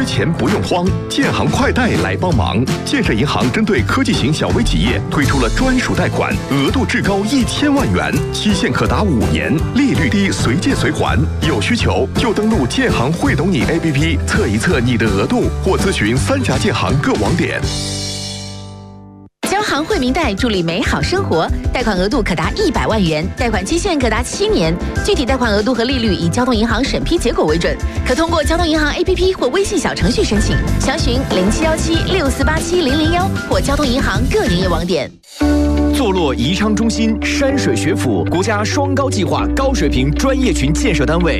钱不用慌，建行快贷来帮忙。建设银行针对科技型小微企业推出了专属贷款，额度至高1000万元，期限可达5年，利率低，随借随还。有需求就登录建行会懂你 APP 测一测你的额度，或咨询3家建行各网点。 交行惠民贷助力美好生活，贷款额度可达100万元，贷款期限可达7年，具体贷款额度和利率以交通银行审批结果为准，可通过交通银行 APP 或微信小程序申请，详询071764870001或交通银行各营业网点。 坐落宜昌中心山水学府国家双高计划高水平专业群建设单位。